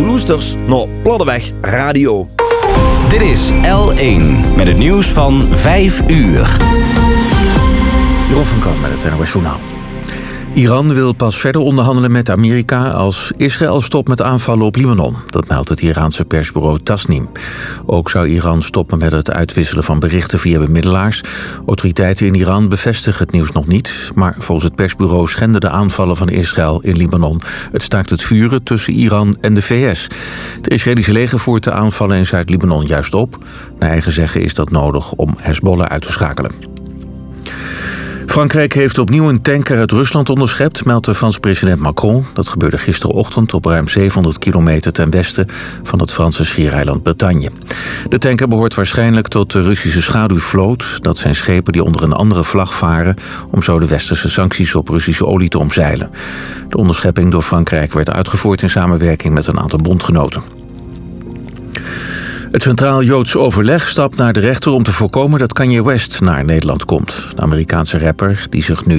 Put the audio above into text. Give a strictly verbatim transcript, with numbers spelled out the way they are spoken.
de Loesters naar Platteweg Radio. Dit is L één met het nieuws van vijf uur. Jeroen van Kamp met het N O S Journaal. Iran wil pas verder onderhandelen met Amerika als Israël stopt met aanvallen op Libanon. Dat meldt het Iraanse persbureau Tasnim. Ook zou Iran stoppen met het uitwisselen van berichten via bemiddelaars. Autoriteiten in Iran bevestigen het nieuws nog niet. Maar volgens het persbureau schenden de aanvallen van Israël in Libanon het staakt het vuren tussen Iran en de V S. Het Israëlische leger voert de aanvallen in Zuid-Libanon juist op. Naar eigen zeggen is dat nodig om Hezbollah uit te schakelen. Frankrijk heeft opnieuw een tanker uit Rusland onderschept, meldt de Franse president Macron. Dat gebeurde gisterochtend op ruim zevenhonderd kilometer ten westen van het Franse schiereiland Bretagne. De tanker behoort waarschijnlijk tot de Russische schaduwvloot. Dat zijn schepen die onder een andere vlag varen om zo de westerse sancties op Russische olie te omzeilen. De onderschepping door Frankrijk werd uitgevoerd in samenwerking met een aantal bondgenoten. Het Centraal Joods Overleg stapt naar de rechter om te voorkomen dat Kanye West naar Nederland komt. De Amerikaanse rapper, die zich nu